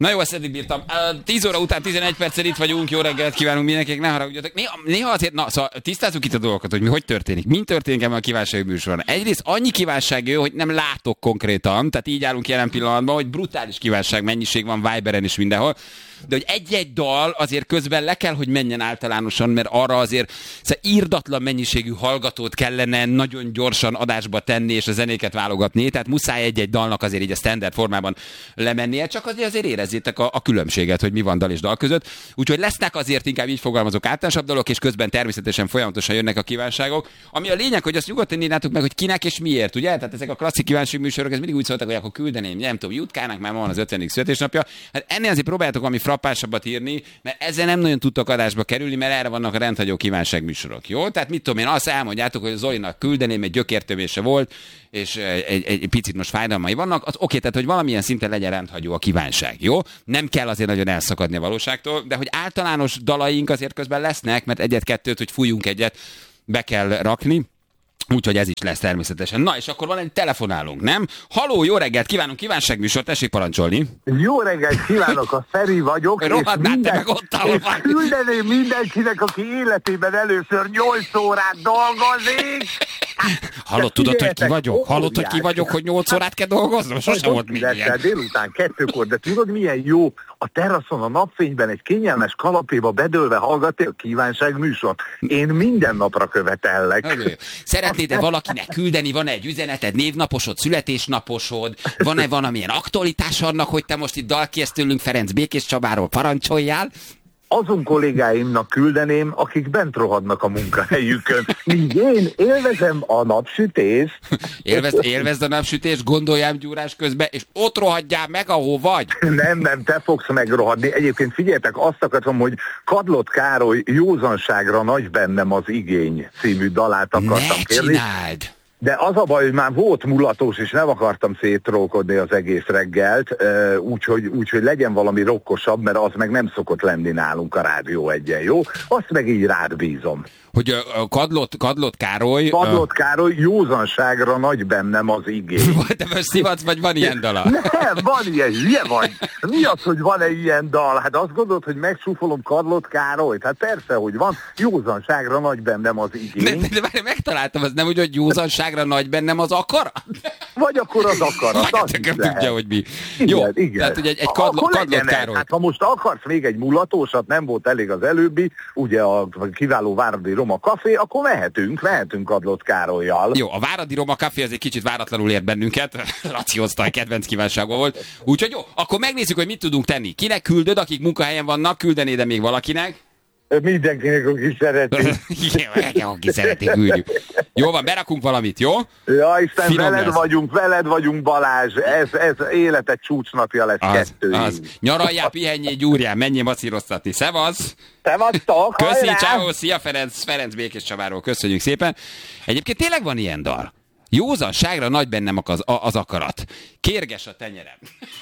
Na jó, ezt eddig bírtam. 10 óra után 11 perccel itt vagyunk, jó reggelt kívánunk mindenkinek, ne haragudjatok. Néha azért, szóval tisztázzuk itt a dolgokat, hogy mi hogy történik. Mind történik ebben a kívánsági műsoron. Egyrészt annyi kívánság jó, hogy nem látok konkrétan, tehát így állunk jelen pillanatban, hogy brutális kívánság mennyiség van Viberen is mindenhol. De hogy egy-egy dal azért közben le kell, hogy menjen általánosan, mert arra azért irdatlan mennyiségű hallgatót kellene nagyon gyorsan adásba tenni, és a zenéket válogatni. Tehát muszáj egy-egy dalnak azért így a standard formában lemennie, csak azért érezzétek a különbséget, hogy mi van dal és dal között. Úgyhogy lesznek azért inkább így fogalmazok általánosabb dalok, és közben természetesen folyamatosan jönnek a kívánságok. Ami a lényeg, hogy azt nyugodtan írnátok meg, hogy kinek és miért, ugye? Tehát ezek a klasszik kívánság műsorok, ez mindig úgy szóltak, hogy akkor küldeném, nem tudom, Jutkának már van az 50. születésnapja. Hát ennél azért próbáljátok valami frappásabbat írni, mert ezzel nem nagyon tudtok adásba kerülni, mert erre vannak a rendhagyó kívánságműsorok, jó? Tehát mit tudom én, azt elmondjátok, hogy Zolinak küldeném, egy gyökértövése volt, és egy picit most fájdalmai vannak, az oké, tehát hogy valamilyen szinten legyen rendhagyó a kívánság, jó? Nem kell azért nagyon elszakadni a valóságtól, de hogy általános dalaink azért közben lesznek, mert egyet-kettőt, hogy fújjunk egyet, be kell rakni. Úgyhogy ez is lesz természetesen. Na, és akkor van egy telefonálunk, nem? Haló, jó reggelt kívánunk, kívánságműsor, tessék parancsolni. Jó reggelt kívánok, a Feri vagyok. Rohadnál, te meg ott állod. És küldeném mindenkinek, aki életében először 8 órát dolgozik. Hallott, tudod, hogy ki vagyok? Hallott, hogy ki vagyok, hogy 8 órát kell dolgoznom? Sose volt még ilyen. Délután 2-kor, de tudod, milyen jó a teraszon, a napfényben egy kényelmes kanapéba bedőlve hallgatni a kívánság műsort. Én minden napra követellek. Szeretnéd-e valakinek küldeni, van egy üzeneted, névnaposod, születésnaposod, van-e valamilyen aktualitás annak, hogy te most itt dalkiezt tőlünk Ferenc Békés Csabáról, parancsoljál? Azon kollégáimnak küldeném, akik bent rohadnak a munkahelyükön. Míg én élvezem a napsütést. Élvezd a napsütést, gondoljám gyúrás közben, és ott rohadjál meg, ahol vagy. Nem, te fogsz megrohadni. Egyébként figyeljetek, azt akartam, hogy Kadlott Károly Józanságra nagy bennem az igény című dalát akartam kérni. Ne csináld! De az a baj, hogy már volt mulatós, és nem akartam szétrókodni az egész reggelt, úgyhogy legyen valami rokkosabb, mert az meg nem szokott lenni nálunk a Rádió Egyen, jó? Azt meg így rád bízom. Hogy a Kadlott Károly... Kadlott Károly Józanságra nagy bennem az igény. Te most szivatsz, vagy van ilyen dala? Nem, van ilyen, hülye vagy. Mi az, hogy van-e ilyen dal? Hát azt gondolod, hogy megsúfolom Kadlott Károlyt? Hát persze, hogy van. Józanságra nagy bennem az igény. De már megtaláltam, az nem úgy, hogy józanságra nagy bennem az akarat? Vagy akkor az akarat. Vagy tököm tudja, hogy mi. Igen, jó, igen. Tehát ugye egy Kadlott Károly. Hát ha most akarsz még egy mulatósat, nem volt elég az előbbi, ugye a kiváló Váradi Roma Café, akkor mehetünk Kadlott Károllyal. Jó, a Váradi Roma Café az egy kicsit váratlanul ért bennünket, Laci Osztály kedvenc kívánsága volt. Úgyhogy jó, akkor megnézzük, hogy mit tudunk tenni. Kinek küldöd, akik munkahelyen vannak, küldenéd még valakinek? Mindenkinek, aki szereti. Igen, aki szereti, küldjük. Jó van, berakunk valamit, jó? Ja, Isten, Finom veled vagyunk Balázs. Ez életed csúcsnapja lesz, kettő. Nyaraljál, pihenjél, gyúrjál, menjél macíroztatni. Szevasz! Szevasztok, köszi, ciao, szia Ferenc Békés Csabáról, köszönjük szépen. Egyébként tényleg van ilyen dal. Józanságra nagy bennem az akarat. Kérges a tenyerem.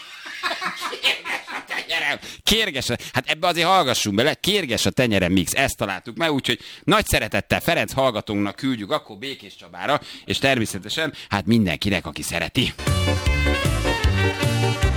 Kérges, hát ebbe azért hallgassunk bele, Kérges a tenyerem mix, ezt találtuk meg, úgyhogy nagy szeretettel Ferenc hallgatónknak küldjük akkor Békés Csabára, és természetesen hát mindenkinek, aki szereti.